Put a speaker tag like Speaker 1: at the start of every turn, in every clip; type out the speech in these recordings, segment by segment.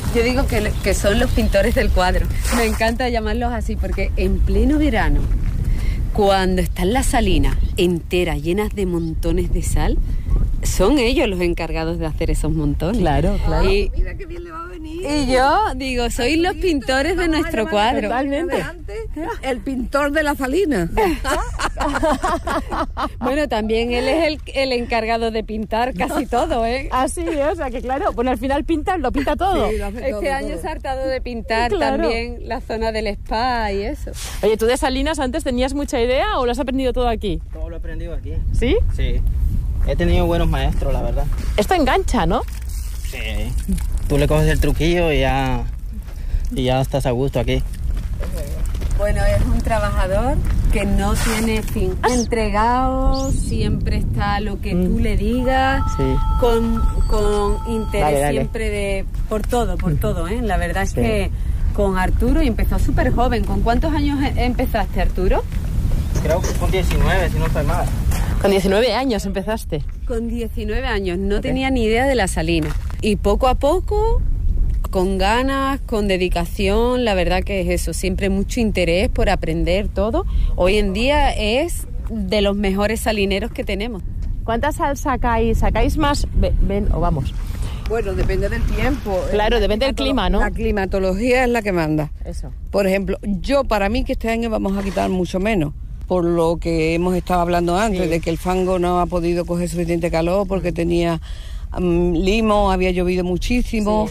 Speaker 1: Yo digo que son los pintores del cuadro. Me encanta llamarlos así porque en pleno verano, cuando están las salinas enteras, llenas de montones de sal, son ellos los encargados de hacer esos montones.
Speaker 2: Claro.
Speaker 1: Y,
Speaker 3: mira qué bien le va a venir.
Speaker 1: Y yo digo, sois los pintores de nuestro cuadro.
Speaker 2: Totalmente.
Speaker 3: El pintor de la salina.
Speaker 1: Bueno, también él es el encargado de pintar casi todo, ¿eh?
Speaker 2: Así, o sea que claro, bueno, al final lo pinta todo.
Speaker 3: Sí, lo hace
Speaker 1: Este año se ha hartado de pintar también la zona del spa y eso.
Speaker 2: Oye, ¿tú de salinas antes tenías mucha idea o lo has aprendido todo aquí?
Speaker 4: Todo lo he aprendido aquí.
Speaker 2: ¿Sí?
Speaker 4: Sí. He tenido buenos maestros, la verdad.
Speaker 2: Esto engancha, ¿no?
Speaker 4: Sí. Tú le coges el truquillo y ya estás a gusto aquí.
Speaker 1: Bueno, es un trabajador que no tiene fin. Entregado, siempre está a lo que tú le digas,
Speaker 2: Sí.
Speaker 1: con interés
Speaker 2: Dale.
Speaker 1: siempre por todo, ¿eh? La verdad es que con Arturo, y empezó súper joven. ¿Con cuántos años empezaste, Arturo?
Speaker 4: Creo que con 19, si no estoy mal.
Speaker 2: Con 19 años empezaste.
Speaker 1: Con 19 años, no tenía ni idea de la salina. Y poco a poco, con ganas, con dedicación, la verdad que es eso, siempre mucho interés por aprender todo. Hoy en día es de los mejores salineros que tenemos.
Speaker 2: ¿Cuánta sal sacáis? ¿Sacáis más? Ven o vamos.
Speaker 3: Bueno, depende del tiempo.
Speaker 2: Claro, depende del clima, ¿no?
Speaker 3: La climatología es la que manda.
Speaker 2: Eso.
Speaker 3: Por ejemplo, para mí que este año vamos a quitar mucho menos, por lo que hemos estado hablando antes, de que el fango no ha podido coger suficiente calor porque tenía limo, había llovido muchísimo,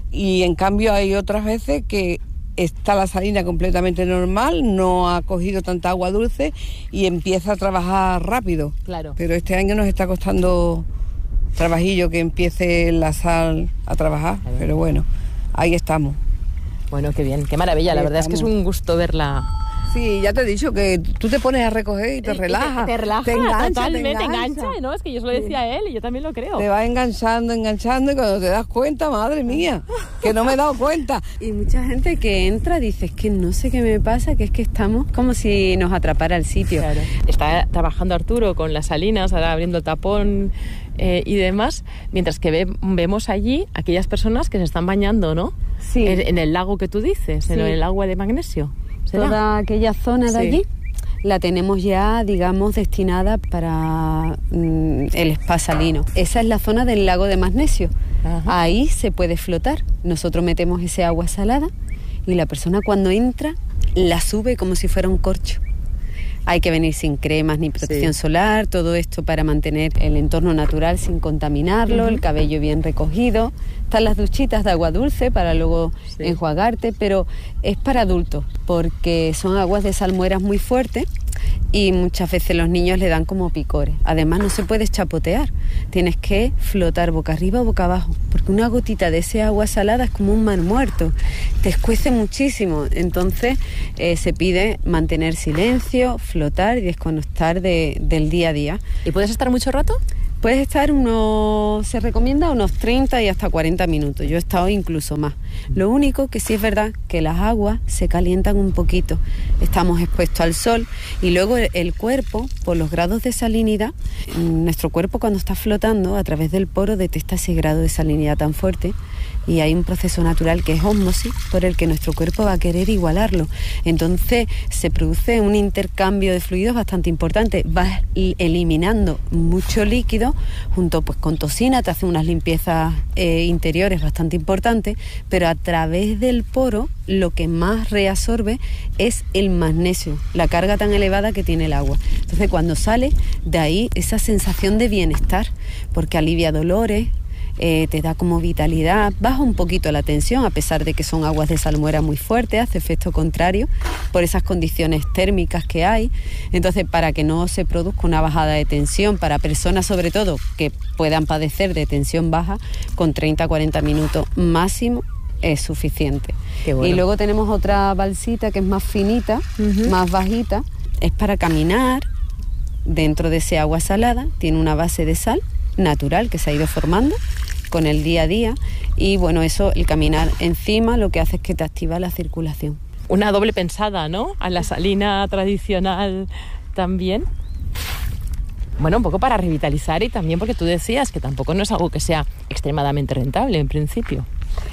Speaker 3: y en cambio hay otras veces que está la salina completamente normal, no ha cogido tanta agua dulce y empieza a trabajar rápido.
Speaker 2: Claro.
Speaker 3: Pero este año nos está costando trabajillo que empiece la sal a trabajar, pero bueno, ahí estamos.
Speaker 2: Bueno, qué bien, qué maravilla, la verdad es que es un gusto verla.
Speaker 3: Sí, ya te he dicho que tú te pones a recoger y te relajas.
Speaker 2: Te relaja,
Speaker 3: te engancha,
Speaker 2: totalmente, te engancha, ¿no? Es que yo se lo decía a él y yo también lo creo.
Speaker 3: Te vas enganchando y cuando te das cuenta, madre mía, que no me he dado cuenta.
Speaker 1: Y mucha gente que entra dice, es que no sé qué me pasa, que es que estamos como si nos atrapara el sitio.
Speaker 2: Claro. Está trabajando Arturo con las salinas, ahora abriendo el tapón y demás, mientras que vemos allí aquellas personas que se están bañando, ¿no?
Speaker 1: Sí.
Speaker 2: En el lago que tú dices, en el agua de magnesio. ¿Será?
Speaker 1: Toda aquella zona de allí la tenemos ya, digamos, destinada para el spa salino. Esa es la zona del lago de magnesio. Ajá. Ahí se puede flotar. Nosotros metemos ese agua salada y la persona cuando entra la sube como si fuera un corcho. Hay que venir sin cremas ni protección solar, todo esto para mantener el entorno natural sin contaminarlo, el cabello bien recogido. Están las duchitas de agua dulce para luego enjuagarte, pero es para adultos porque son aguas de salmueras muy fuertes y muchas veces los niños le dan como picores. Además no se puede chapotear, tienes que flotar boca arriba o boca abajo, porque una gotita de ese agua salada es como un mar muerto, te escuece muchísimo. Entonces se pide mantener silencio, flotar y desconectar del día a día.
Speaker 2: ¿Y puedes estar mucho rato?
Speaker 1: Puedes estar se recomienda unos 30 y hasta 40 minutos. Yo he estado incluso más. Lo único que sí es verdad que las aguas se calientan un poquito. Estamos expuestos al sol y luego el cuerpo, por los grados de salinidad, nuestro cuerpo cuando está flotando a través del poro detecta ese grado de salinidad tan fuerte y hay un proceso natural que es ósmosis por el que nuestro cuerpo va a querer igualarlo. Entonces se produce un intercambio de fluidos bastante importante. Vas eliminando mucho líquido junto con toxina, te hace unas limpiezas interiores bastante importantes, pero a través del poro lo que más reabsorbe es el magnesio, la carga tan elevada que tiene el agua. Entonces cuando sale de ahí esa sensación de bienestar, porque alivia dolores, te da como vitalidad, baja un poquito la tensión, a pesar de que son aguas de salmuera muy fuertes, hace efecto contrario por esas condiciones térmicas que hay. Entonces, para que no se produzca una bajada de tensión, para personas sobre todo que puedan padecer de tensión baja, con 30-40 minutos máximo es suficiente. Qué bueno. Y luego tenemos otra balsita que es más finita, más bajita, es para caminar dentro de ese agua salada, tiene una base de sal natural que se ha ido formando con el día a día y bueno, eso, el caminar encima lo que hace es que te activa la circulación.
Speaker 2: Una doble pensada, ¿no? A la salina tradicional también. Bueno, un poco para revitalizar y también porque tú decías que tampoco no es algo que sea extremadamente rentable en principio.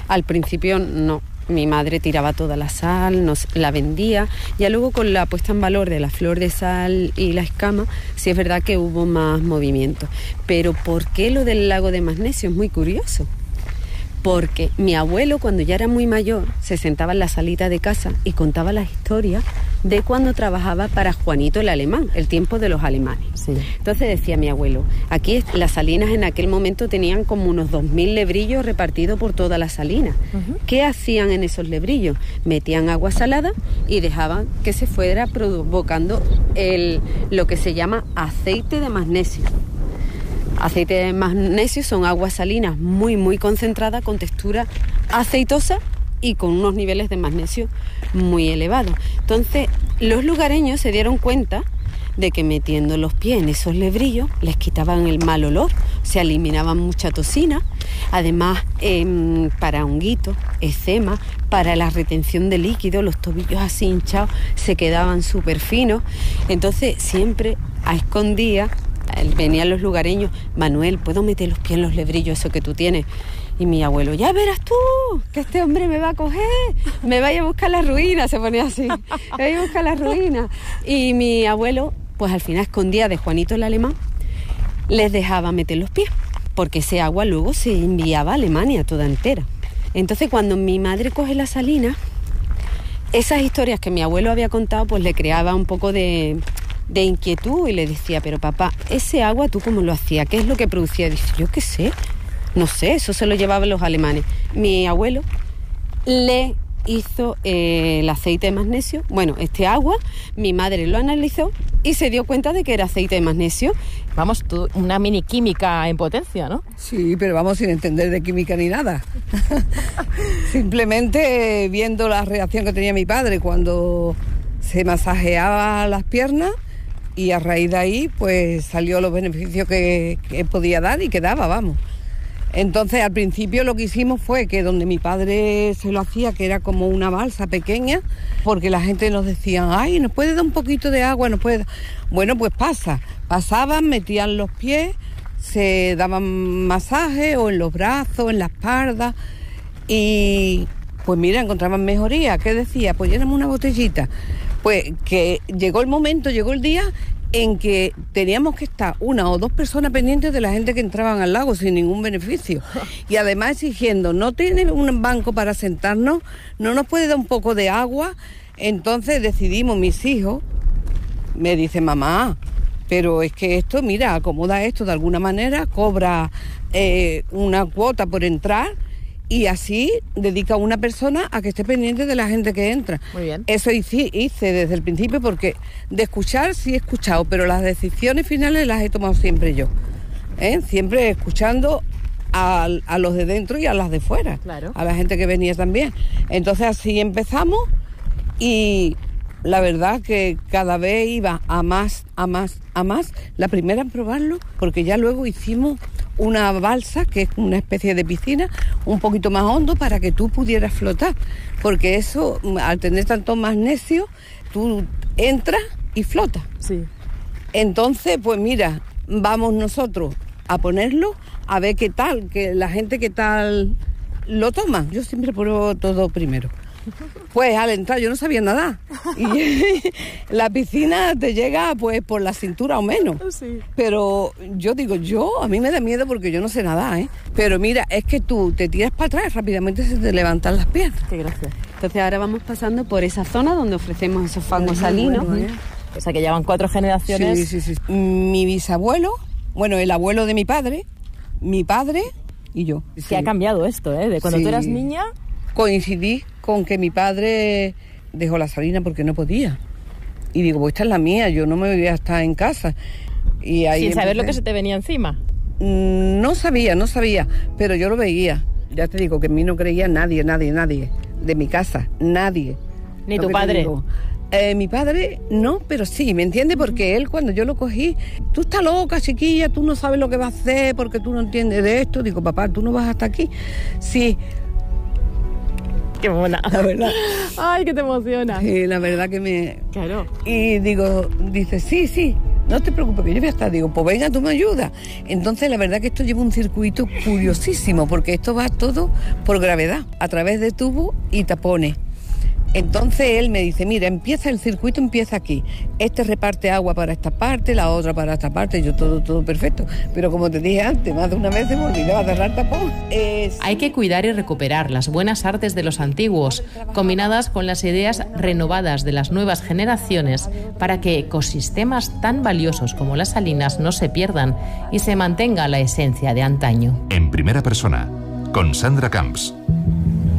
Speaker 1: Al principio no. Mi madre tiraba toda la sal, la vendía. Ya luego con la puesta en valor de la flor de sal y la escama, sí es verdad que hubo más movimiento. Pero ¿por qué lo del lago de magnesio? Es muy curioso. Porque mi abuelo, cuando ya era muy mayor, se sentaba en la salita de casa y contaba las historias de cuando trabajaba para Juanito el Alemán, el tiempo de los alemanes.
Speaker 2: Sí.
Speaker 1: Entonces decía mi abuelo, aquí las salinas en aquel momento tenían como unos 2.000 lebrillos repartidos por toda la salina. Uh-huh. ¿Qué hacían en esos lebrillos? Metían agua salada y dejaban que se fuera provocando lo que se llama aceite de magnesio. Aceite de magnesio son aguas salinas muy, muy concentradas, con textura aceitosa y con unos niveles de magnesio muy elevados. Entonces, los lugareños se dieron cuenta de que metiendo los pies en esos lebrillos les quitaban el mal olor, se eliminaban mucha toxina, además para honguitos, eczema, para la retención de líquido, los tobillos así hinchados se quedaban súper finos. Entonces, siempre a escondidas venían los lugareños, Manuel, ¿puedo meter los pies en los lebrillos, eso que tú tienes? Y mi abuelo, ya verás tú, que este hombre me va a coger, me vaya a buscar la ruina, se ponía así, me vaya a buscar la ruina. Y mi abuelo, pues al final escondía de Juanito el Alemán, les dejaba meter los pies, porque ese agua luego se enviaba a Alemania toda entera. Entonces cuando mi madre coge la salina, esas historias que mi abuelo había contado, pues le creaba un poco de inquietud y le decía, pero papá, ese agua tú cómo lo hacías, ¿qué es lo que producía? Dice, yo qué sé, no sé, eso se lo llevaban los alemanes. Mi abuelo le hizo el aceite de magnesio, bueno, este agua, mi madre lo analizó y se dio cuenta de que era aceite de magnesio.
Speaker 2: Vamos, una mini química en potencia, ¿no?
Speaker 3: Sí, pero vamos sin entender de química ni nada. Simplemente viendo la reacción que tenía mi padre cuando se masajeaba las piernas, y a raíz de ahí pues salió los beneficios que podía dar y que daba, vamos. Entonces al principio lo que hicimos fue que donde mi padre se lo hacía, que era como una balsa pequeña, porque la gente nos decía, ay, ¿nos puede dar un poquito de agua? ¿Nos puede dar? Bueno, pues pasaban, metían los pies, se daban masajes o en los brazos, en la espalda, y pues mira, encontraban mejoría. ¿Qué decía? Pues lléname una botellita. Pues que llegó el día en que teníamos que estar una o dos personas pendientes de la gente que entraban al lago sin ningún beneficio. Y además exigiendo, no tiene un banco para sentarnos, no nos puede dar un poco de agua. Entonces decidimos, mis hijos, me dicen, mamá, pero es que esto, mira, acomoda esto de alguna manera, cobra una cuota por entrar, y así dedica a una persona a que esté pendiente de la gente que entra.
Speaker 2: Muy bien.
Speaker 3: Eso hice desde el principio, porque de escuchar sí he escuchado, pero las decisiones finales las he tomado siempre yo. Siempre escuchando a los de dentro y a las de fuera.
Speaker 2: Claro.
Speaker 3: A la gente que venía también. Entonces así empezamos, y la verdad que cada vez iba a más. La primera en probarlo, porque ya luego hicimos una balsa, que es una especie de piscina, un poquito más hondo para que tú pudieras flotar, porque eso, al tener tanto magnesio, tú entras y flotas.
Speaker 2: Sí.
Speaker 3: Entonces, pues mira, vamos nosotros a ponerlo, a ver qué tal, que la gente qué tal lo toma. Yo siempre pruebo todo primero. Pues al entrar yo no sabía nadar, y la piscina te llega pues por la cintura o menos.
Speaker 2: Sí.
Speaker 3: Pero yo digo, a mí me da miedo porque yo no sé nadar, pero mira, es que tú te tiras para atrás, rápidamente se te levantan las piernas.
Speaker 2: Qué gracia.
Speaker 1: Entonces ahora vamos pasando por esa zona donde ofrecemos esos fangos salinos.
Speaker 3: Bueno,
Speaker 2: O sea que llevan 4 generaciones.
Speaker 3: Sí. Mi bisabuelo, bueno, el abuelo de mi padre y yo.
Speaker 2: Que ha cambiado esto, de cuando tú eras niña.
Speaker 3: Coincidí con que mi padre dejó la salina porque no podía. Y digo, pues esta es la mía, yo no me voy a estar en casa. Y ahí
Speaker 2: Sin saber lo que se te venía encima.
Speaker 3: No sabía, pero yo lo veía. Ya te digo que en mí no creía nadie de mi casa, nadie.
Speaker 2: Ni tu padre.
Speaker 3: Mi padre no, pero sí, ¿me entiendes? Porque él, cuando yo lo cogí, tú estás loca, chiquilla, tú no sabes lo que vas a hacer porque tú no entiendes de esto. Digo, papá, tú no vas hasta aquí. Sí.
Speaker 2: Qué mona.
Speaker 3: La verdad.
Speaker 2: Ay, que te emociona.
Speaker 3: Sí, la verdad que me...
Speaker 2: Claro.
Speaker 3: Y dice, sí, no te preocupes, que yo voy a estar. Digo, pues venga, tú me ayudas. Entonces, la verdad que esto lleva un circuito curiosísimo, porque esto va todo por gravedad, a través de tubos y tapones. Entonces él me dice, mira, el circuito empieza aquí. Este reparte agua para esta parte, la otra para esta parte, yo todo perfecto. Pero como te dije antes, más de una vez se me olvidaba cerrar tapón.
Speaker 5: Hay que cuidar y recuperar las buenas artes de los antiguos, combinadas con las ideas renovadas de las nuevas generaciones, para que ecosistemas tan valiosos como las salinas no se pierdan y se mantenga la esencia de antaño.
Speaker 6: En primera persona, con Sandra Camps.